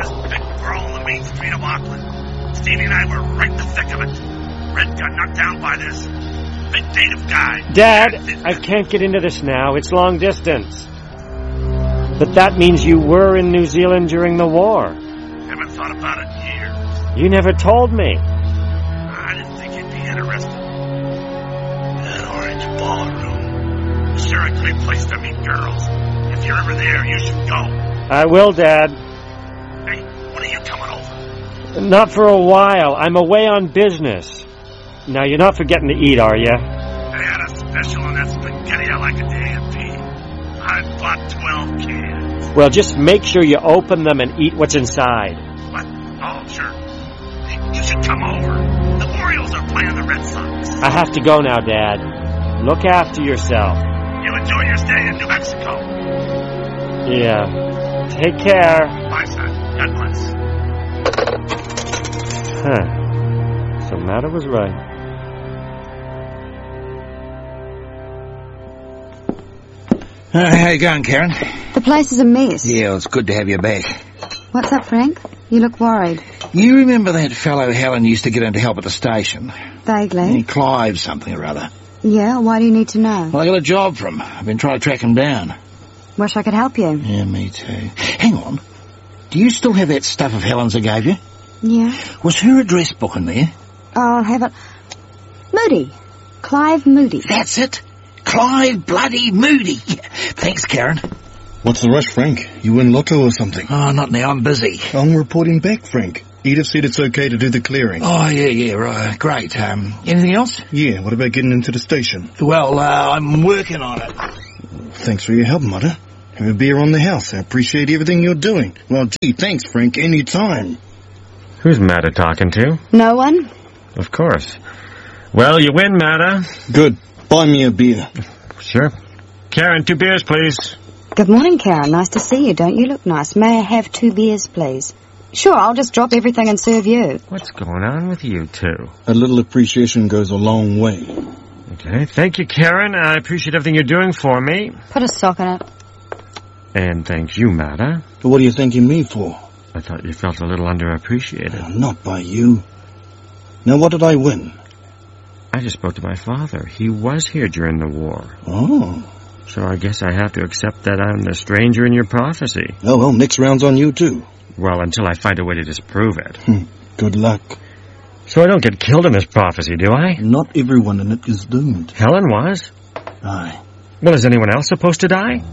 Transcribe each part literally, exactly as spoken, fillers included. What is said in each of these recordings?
this big brawl on the main street of Auckland. Stevie and I were right in the thick of it. Red got knocked down by this big native guy. Dad, I can't get into this now. It's long distance. But that means you were in New Zealand during the war. Haven't thought about it in years. You never told me. I didn't think you'd be interested. That orange ballroom. Sure a great place to meet girls. If you're ever there, you should go. I will, Dad. Hey, when are you coming over? Not for a while. I'm away on business. Now, you're not forgetting to eat, are you? They had a special on that spaghetti I like a day and pee. I bought twelve cans. Well, just make sure you open them and eat what's inside. What? Oh, sure. Hey, you should come over. The Orioles are playing the Red Sox. I have to go now, Dad. Look after yourself. You enjoy your stay in New Mexico. Yeah. Take care. Bye, son. God bless. Huh. So Matta was right. Uh, how you going, Karen? The place is a mess. Yeah, well, it's good to have you back. What's up, Frank? You look worried. You remember that fellow Helen used to get in to help at the station? Vaguely. Yeah, Clive something or other. Yeah, why do you need to know? Well, I got a job for him. I've been trying to track him down. Wish I could help you. Yeah, me too. Hang on. Do you still have that stuff of Helen's I gave you? Yeah. Was her address book in there? Oh, I'll have it. Moody. Clive Moody. That's it. Clive bloody Moody. Thanks, Karen. What's the rush, Frank? You win lotto or something? Oh, not now. I'm busy. I'm reporting back, Frank. Edith said it's okay to do the clearing. Oh, yeah, yeah, right. Great. Um, anything else? Yeah, what about getting into the station? Well, uh, I'm working on it. Thanks for your help, Mother. Have a beer on the house. I appreciate everything you're doing. Well, gee, thanks, Frank. Any time. Who's Matta talking to? No one? Of course. Well, you win, Matta. Good. Buy me a beer. Sure. Karen, two beers, please. Good morning, Karen. Nice to see you. Don't you look nice? May I have two beers, please? Sure, I'll just drop everything and serve you. What's going on with you two? A little appreciation goes a long way. Okay. Thank you, Karen. I appreciate everything you're doing for me. Put a sock in it. And thank you, Matta. But what are you thanking me for? I thought you felt a little underappreciated. Uh, not by you. Now, what did I win? I just spoke to my father. He was here during the war. Oh. So I guess I have to accept that I'm the stranger in your prophecy. Oh, well, next round's on you, too. Well, until I find a way to disprove it. Good luck. So I don't get killed in this prophecy, do I? Not everyone in it is doomed. Helen was? Aye. Well, is anyone else supposed to die?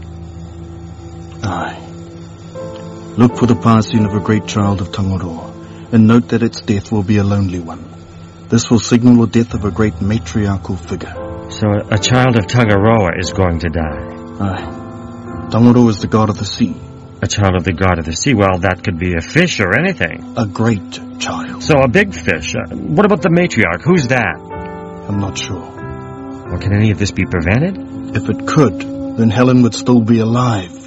Aye. Look for the passing of a great child of Tangaroa, and note that its death will be a lonely one. This will signal the death of a great matriarchal figure. So a child of Tangaroa is going to die? Aye. Tangaroa is the god of the sea. A child of the god of the sea? Well, that could be a fish or anything. A great child. So a big fish. Uh, what about the matriarch? Who's that? I'm not sure. Well, can any of this be prevented? If it could, then Helen would still be alive.